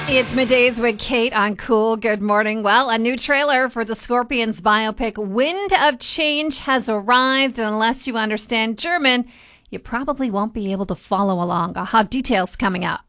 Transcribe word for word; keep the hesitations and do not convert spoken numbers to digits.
It's Middays with Kate on Cool. Good morning. Well, a new trailer for the Scorpions biopic Wind of Change has arrived, and unless you understand German, you probably won't be able to follow along. I'll have details coming up.